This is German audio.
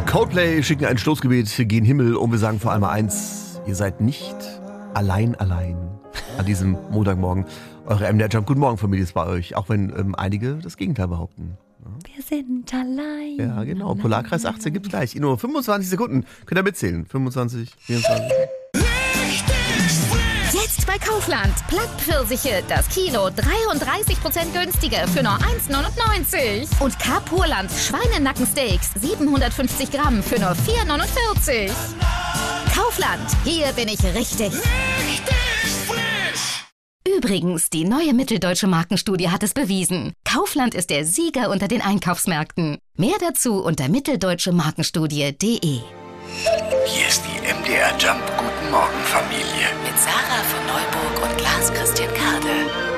Coldplay schicken ein Stoßgebet gen Himmel und wir sagen vor allem eins: Ihr seid nicht allein an diesem Montagmorgen. Eure MDR Jump Guten Morgen Familie ist bei euch, auch wenn einige das Gegenteil behaupten. Wir sind allein. Ja, genau. Polarkreis 18 gibt's gleich. In nur 25 Sekunden könnt ihr mitzählen. 25, 24. Jetzt bei Kaufland. Plattpfirsiche, das Kilo 33% günstiger für nur 1,99. Und Carpurland Schweinenackensteaks 750 Gramm für nur 4,49. Kaufland, hier bin ich richtig frisch. Übrigens, die neue Mitteldeutsche Markenstudie hat es bewiesen. Kaufland ist der Sieger unter den Einkaufsmärkten. Mehr dazu unter mitteldeutschemarkenstudie.de. Hier ist die MDR Jump Guten Morgen Familie. Mit Sarah von Neuburg und Lars Christian Kade.